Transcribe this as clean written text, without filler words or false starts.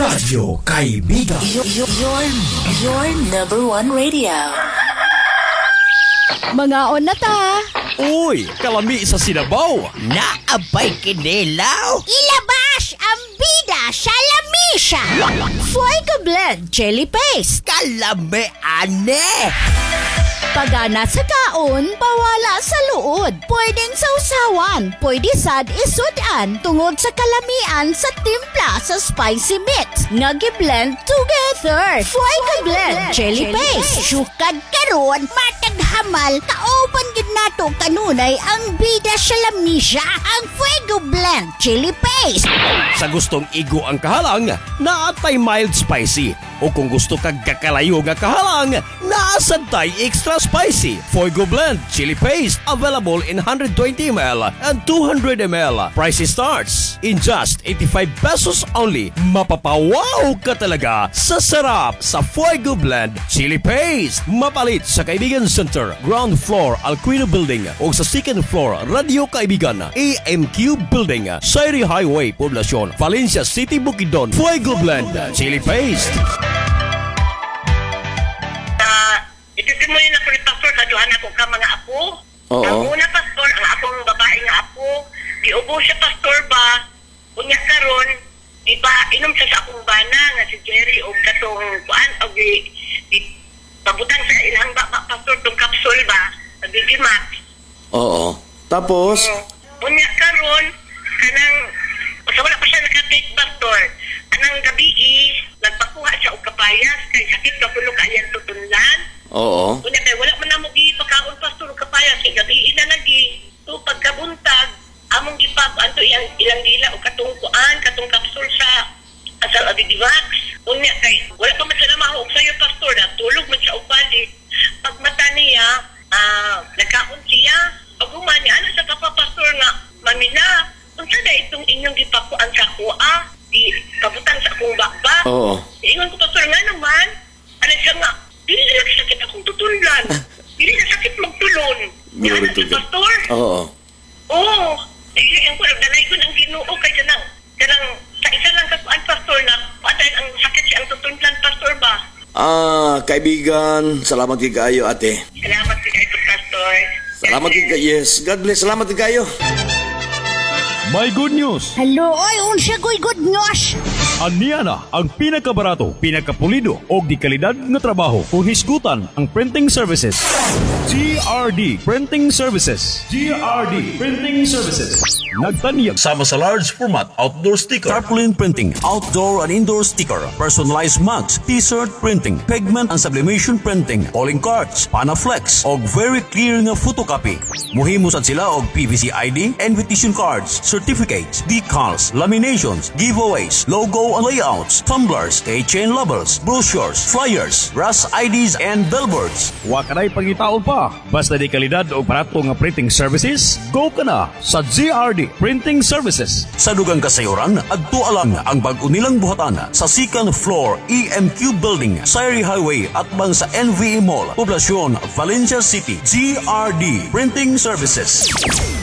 Radyo Kaibigan. Your number one radio. Mga na ta. Uy, kalami sa sinabaw. Naabay kinilaw. Ilabas ang bida sa lamisa. Fuego Blend Chili Paste. Kalami ane. Pagana sa kaon, pawala sa luod. Pwedeng sausawan, pwede sad isudan tungod sa kalamian sa timpla sa spicy mix. Nagi-blend together. Fuego Blend Chili Paste. Sukad karon, matag hamal, kaoban gid nato kanunay ang bida sa lamisa, ang Fuego Blend Chili Paste. Sa gustong igo ang kahalang, naatay mild spicy. O kung gusto kag kakalayo nga kahalang, naasantay extra spicy. Fuego Blend Chili Paste available in 120 ml and 200 ml. Price starts in just 85 pesos only. Mapapawaw ka talaga sa sarap sa Fuego Blend Chili Paste. Mapalit sa Kaibigan Center, ground floor Alquino Building o sa second floor Radio Kaibigan, AMQ Building, Sairi Highway, Poblacion, Valencia City, Bukidnon. Fuego Blend Chili Paste. Itutin mo yun ako ni Pastor sa duhan ako ka mga apo. Oo. Ang una, Pastor, ang akong babae nga apo, diubo siya, Pastor, ba? Unya karon, di ba, inom siya sa akong bana nga si Jerry o katong kuan o di pabutan sa ilang ba, Pastor, tong kapsul ba? Nagigimat. Oo. Tapos? Unya karon, kanang, basta wala pa siya nakatake, Pastor. Anang gabi, nagpakuha siya o kapayas, kay sakit na pulo kayan tutunlan. Oo. Kunya kay wala man namo gipakaon, Pastor, kapayas kay gabi ina lagi. So pagkabuntag among gipag anto ilang dila o katong kuan katong kapsul sa asal Abidivax. Kunya kay wala pa man sila mahog sayo, Pastor, na tulog man siya og balik. Pag mata niya nagkaon siya pag niya ana sa papa, Pastor, nga mamina unsa na itong inyong gipakuan sa kuha di kabutan sa akong bakba. Oo. Ingon ko, Pastor, nga naman ano siya nga dili na sakit akong tutunlan. Dili na sakit magtulon. Yan ang Pastor. Oo. Oo. Dili ang ko nagdanay ko ng Ginoo kay kanang sa isa lang kakuan, Pastor, na patay ang sakit siya ang tutunlan, Pastor, ba? Kaibigan, salamat kayo, ate. Salamat kayo, Pastor. Salamat kayo. Yes, God bless. Salamat kayo. May good news. Hello, oy, unsa goy good news? Aniya na ang pinakabarato, pinakapulido o di kalidad na trabaho kung hisgutan ang printing services. GRD Printing Services. GRD Printing Services. Nagtaniyag sama sa large format outdoor sticker, tarpaulin printing, outdoor and indoor sticker, personalized mugs, t-shirt printing, pigment and sublimation printing, calling cards, panaflex og very clear nga photocopy. Muhimo sad sila og PVC ID, invitation cards, certificates, decals, laminations, giveaways, logo and layouts, tumblers, keychain labels, brochures, flyers, brass IDs and billboards. Wa kanay pangitaon pa. Basta di kalidad o barato nga printing services, go ka na sa GRD Printing Services. Sa dugang kasayuran, adtua lang ang bag-o nilang buhatan sa second floor EMQ Building, Sairi Highway at bang sa NVE Mall, Poblacion, Valencia City. GRD Printing Services.